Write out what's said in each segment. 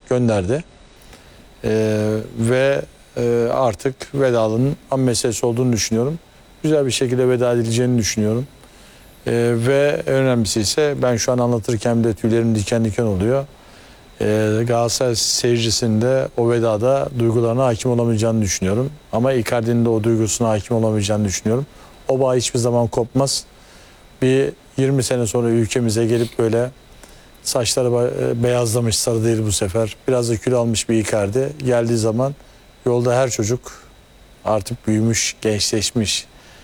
gönderdi. Ve artık vedalının an meselesi olduğunu düşünüyorum. Güzel bir şekilde veda edileceğini düşünüyorum. Ve önemlisi ise ben şu an anlatırken bile tüylerim diken diken oluyor. Galatasaray seyircisinin de o vedada duygularına hakim olamayacağını düşünüyorum. Ama Icardi'nin de o duygusuna hakim olamayacağını düşünüyorum. O bağ hiçbir zaman kopmaz. Bir 20 sene sonra ülkemize gelip böyle saçları beyazlamış, sarı değil bu sefer, biraz da kilo almış bir Icardi geldiği zaman yolda her çocuk artık büyümüş, gençleşmiş,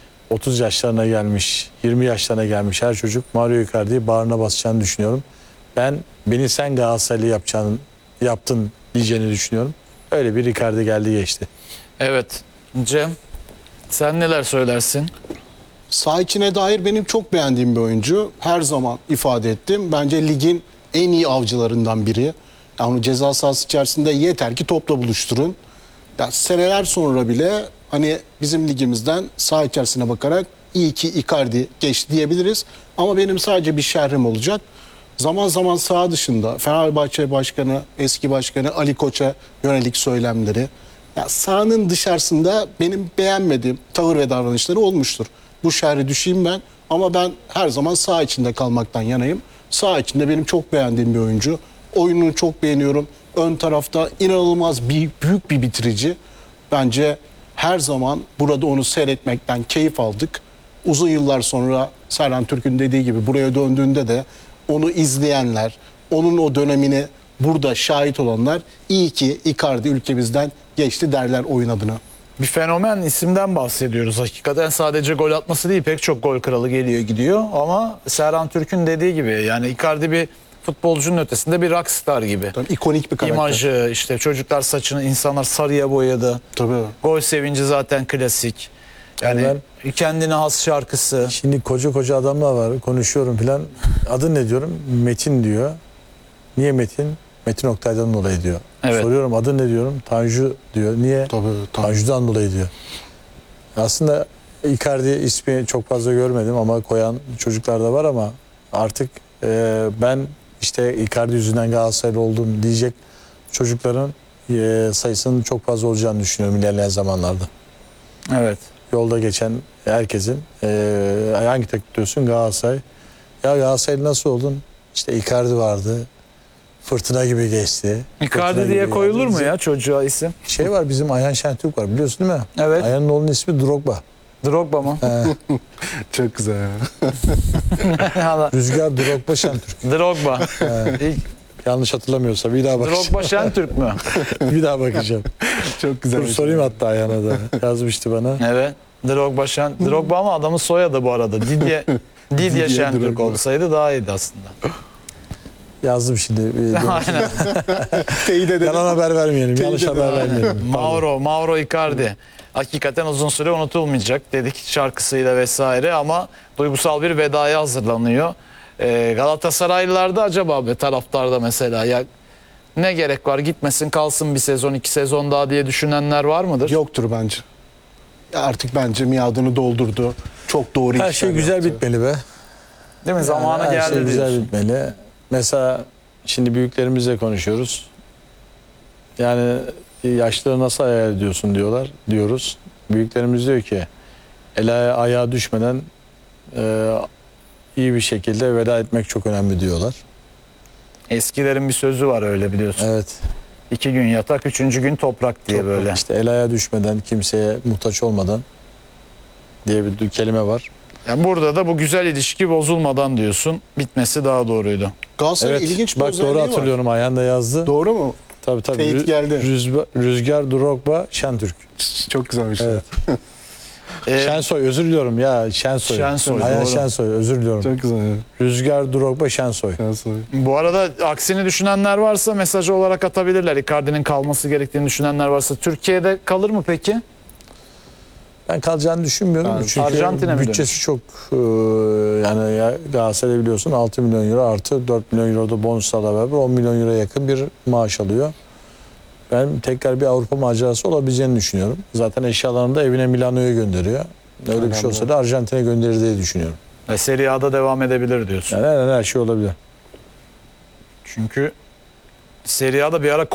30 yaşlarına gelmiş, 20 yaşlarına gelmiş her çocuk Mario Icardi'yi bağrına basacağını düşünüyorum. Beni sen Galatasaraylı yaptın diyeceğini düşünüyorum. Öyle bir Icardi geldi geçti. Evet. Cem, sen neler söylersin? Saha içine dair benim çok beğendiğim bir oyuncu. Her zaman ifade ettim. Bence ligin en iyi avcılarından biri. Yani ceza sahası içerisinde yeter ki topla buluşturun. Ya seneler sonra bile hani bizim ligimizden saha içerisine bakarak iyi ki Icardi geçti diyebiliriz. Ama benim sadece bir şerhim olacak. Zaman zaman saha dışında Fenerbahçe Başkanı, eski başkanı Ali Koç'a yönelik söylemleri. Ya sahanın dışarısında benim beğenmediğim tavır ve davranışları olmuştur. Bu şerhi düşeyim ben ama ben her zaman saha içinde kalmaktan yanayım. Saha içinde benim çok beğendiğim bir oyuncu. Oyununu çok beğeniyorum. Ön tarafta inanılmaz büyük bir bitirici. Bence her zaman burada onu seyretmekten keyif aldık. Uzun yıllar sonra Serhan Türk'ün dediği gibi buraya döndüğünde de onu izleyenler, onun o dönemini burada şahit olanlar iyi ki Icardi ülkemizden geçti derler oyun adına. Bir fenomen isimden bahsediyoruz hakikaten. Sadece gol atması değil, pek çok gol kralı geliyor gidiyor. Ama Serhan Türk'ün dediği gibi yani Icardi bir futbolcunun ötesinde bir rockstar gibi. Tabii, ikonik bir karakter. İmajı, işte çocuklar saçını insanlar sarıya boyadı. Tabii. Gol sevinci zaten klasik. Yani kendine has şarkısı. Şimdi koca adamlar var, konuşuyorum filan. Adın ne diyorum? Metin diyor. Niye Metin? Metin Oktay'dan dolayı diyor. Evet. Soruyorum adın ne diyorum? Tanju diyor. Niye? Tabii. Tanju'dan dolayı diyor. Aslında Icardi ismi çok fazla görmedim ama koyan çocuklar da var ama artık ben işte Icardi yüzünden Galatasaraylı oldum diyecek çocukların sayısının çok fazla olacağını düşünüyorum ilerleyen zamanlarda. Evet. Yolda geçen herkesin hangi takip diyorsun? Galatasaray. Ya Galatasaray nasıl oldun? İşte Icardi vardı. Fırtına gibi geçti. Icardi diye koyulur mu ya çocuğa isim? Şey var, bizim Ayhan Şentürk var, biliyorsun değil mi? Evet. Ayhan'ın oğlunun ismi Drogba. Drogba mı? Çok güzel. Rüzgar Drogba Şentürk. Drogba. İlk Yanlış hatırlamıyorsam bir daha bakacağım. Drogba Şentürk mü? Bir daha bakacağım. Çok güzel. Dur sorayım hatta Ayhan'a da. Yazmıştı bana. Evet. Drogba ama adamın soyadı bu arada. Didye Şentürk Drogba. olsaydı daha iyiydi aslında. Yazdım şimdi. Aynen. Teyit edelim. Yalan haber vermeyelim. Yanlış Teyit haber edelim. vermeyelim. Mauro Icardi. Hakikaten uzun süre unutulmayacak dedik şarkısıyla vesaire ama duygusal bir vedaya hazırlanıyor. Galatasaraylılarda acaba be taraftarda mesela ya ne gerek var gitmesin kalsın bir sezon 2 sezon daha diye düşünenler var mıdır? Yoktur bence. Artık bence miadını doldurdu. Çok doğru Her işler şey güzel yaptı. bitmeli be. Değil mi? Zamanı Her geldi şey güzel diyorsun. bitmeli. Mesela şimdi büyüklerimizle konuşuyoruz. Yani yaşları nasıl hayal ediyorsun diyoruz. Büyüklerimiz diyor ki ayağa düşmeden iyi bir şekilde veda etmek çok önemli diyorlar. Eskilerin bir sözü var öyle biliyorsun. Evet. 2 gün yatak 3. gün toprak diye böyle. İşte ayağa düşmeden, kimseye muhtaç olmadan diye bir kelime var. Yani burada da bu güzel ilişki bozulmadan diyorsun. Bitmesi daha doğruydu. Galatasaray'ın Evet. ilginç bir Bak özelliği doğru var. hatırlıyorum. Ayhan da yazdı. Doğru mu? Tabii. Teyit geldi. Rüzgar Drogba Şentürk. Çok güzel bir şey. Evet. Şensoy, özür diliyorum ya. Şensoy. Ayhan doğru. Şensoy, özür diliyorum. Çok güzel. Rüzgar Drogba Şensoy. Bu arada aksini düşünenler varsa mesaj olarak atabilirler. Icardi'nin kalması gerektiğini düşünenler varsa. Türkiye'de kalır mı peki? Ben kalacağını düşünmüyorum. Ben Çünkü Arjantin'e mi bütçesi çok yani ya Galatasaray biliyorsun 6 milyon euro artı 4 milyon euro da bonuslarla beraber 10 milyon euro yakın bir maaş alıyor. Ben tekrar bir Avrupa macerası olabileceğini düşünüyorum. Zaten eşyalarını da evine Milano'ya gönderiyor. Öyle bir şey olsa da Arjantin'e gönderir diye düşünüyorum. Ve Serie A'da devam edebilir diyorsun. Yani her şey olabilir. Çünkü Serie A'da bir ara